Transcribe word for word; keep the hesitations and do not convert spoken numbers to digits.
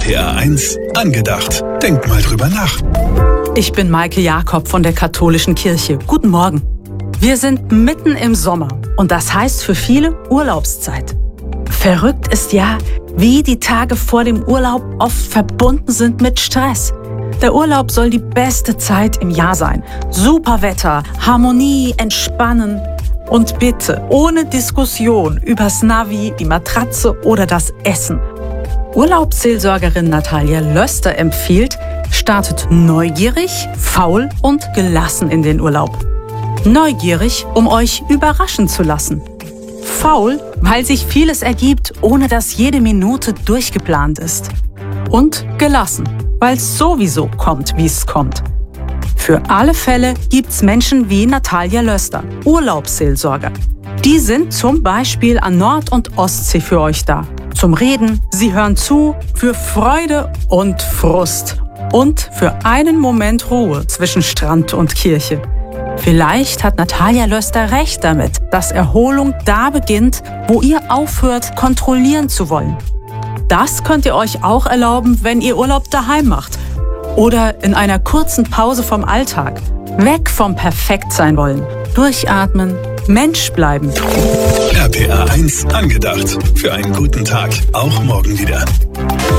P R eins angedacht. Denkt mal drüber nach. Ich bin Maike Jakob von der Katholischen Kirche. Guten Morgen. Wir sind mitten im Sommer und das heißt für viele Urlaubszeit. Verrückt ist ja, wie die Tage vor dem Urlaub oft verbunden sind mit Stress. Der Urlaub soll die beste Zeit im Jahr sein. Super Wetter, Harmonie, Entspannen. Und bitte ohne Diskussion übers Navi, die Matratze oder das Essen. Urlaubsseelsorgerin Natalia Löster empfiehlt, startet neugierig, faul und gelassen in den Urlaub. Neugierig, um euch überraschen zu lassen. Faul, weil sich vieles ergibt, ohne dass jede Minute durchgeplant ist. Und gelassen, weil es sowieso kommt, wie es kommt. Für alle Fälle gibt's Menschen wie Natalia Löster, Urlaubsseelsorger. Die sind zum Beispiel an Nord- und Ostsee für euch da. Zum Reden, sie hören zu, für Freude und Frust. Und für einen Moment Ruhe zwischen Strand und Kirche. Vielleicht hat Natalia Löster recht damit, dass Erholung da beginnt, wo ihr aufhört, kontrollieren zu wollen. Das könnt ihr euch auch erlauben, wenn ihr Urlaub daheim macht. Oder in einer kurzen Pause vom Alltag. Weg vom Perfektsein wollen. Durchatmen, Mensch bleiben. R P R eins angedacht. Für einen guten Tag. Auch morgen wieder.